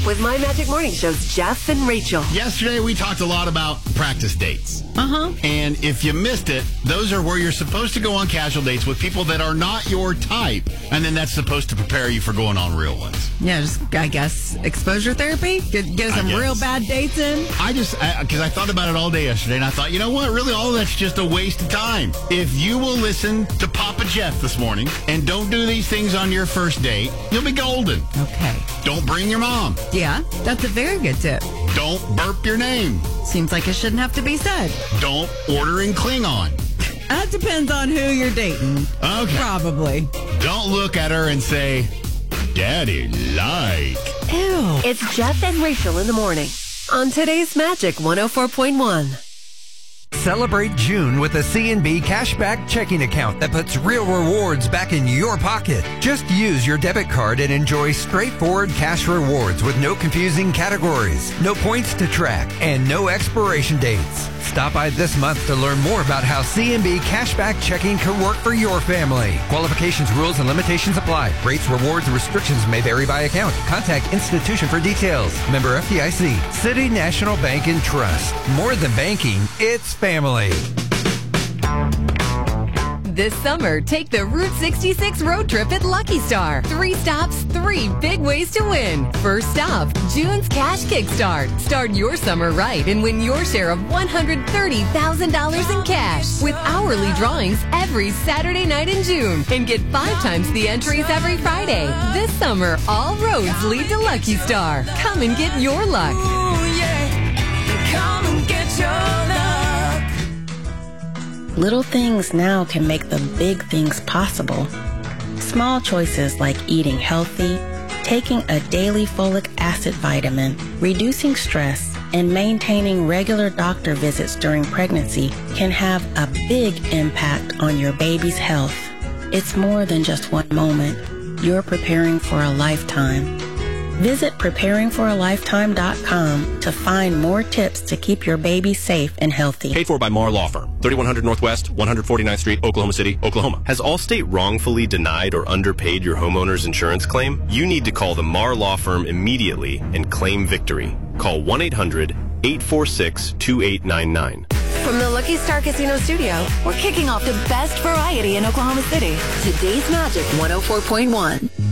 with My Magic Morning Show's Jeff and Rachel. Yesterday, we talked a lot about practice dates. And if you missed it, those are where you're supposed to go on casual dates with people that are not your type. And then that's supposed to prepare you for going on real ones. Yeah, just, I guess, exposure therapy? Get some real bad dates in? Because I thought about it all day yesterday, and I thought, you know what? Really, all of that's just a waste of time. If you will listen to Papa Jeff this morning and don't do these things on your first date, you'll be golden. Okay. Don't bring your mom. Yeah, that's a very good tip. Don't burp your name. Seems like it shouldn't have to be said. Don't order in Klingon. That depends on who you're dating. Okay. Probably. Don't look at her and say, Daddy, like. Ew. It's Jeff and Rachel in the morning on today's Magic 104.1. Celebrate June with a C&B cashback checking account that puts real rewards back in your pocket. Just use your debit card and enjoy straightforward cash rewards with no confusing categories, no points to track, and no expiration dates. Stop by this month to learn more about how C&B cashback checking can work for your family. Qualifications, rules, and limitations apply. Rates, rewards, and restrictions may vary by account. Contact institution for details. Member FDIC. City National Bank and Trust. More than banking, it's family. This summer, take the Route 66 road trip at Lucky Star. 3 stops, 3 big ways to win. First stop, June's Cash Kickstart. Start your summer right and win your share of $130,000 in cash with hourly drawings every Saturday night in June. And get 5 times the entries every Friday. This summer, all roads lead to Lucky Star. Come and get your luck. Ooh, yeah. Come and get your luck. Little things now can make the big things possible. Small choices like eating healthy, taking a daily folic acid vitamin, reducing stress, and maintaining regular doctor visits during pregnancy can have a big impact on your baby's health. It's more than just one moment. You're preparing for a lifetime. Visit preparingforalifetime.com to find more tips to keep your baby safe and healthy. Paid for by Marr Law Firm, 3100 Northwest, 149th Street, Oklahoma City, Oklahoma. Has Allstate wrongfully denied or underpaid your homeowner's insurance claim? You need to call the Marr Law Firm immediately and claim victory. Call 1-800-846-2899. From the Lucky Star Casino Studio, we're kicking off the best variety in Oklahoma City. Today's Magic 104.1.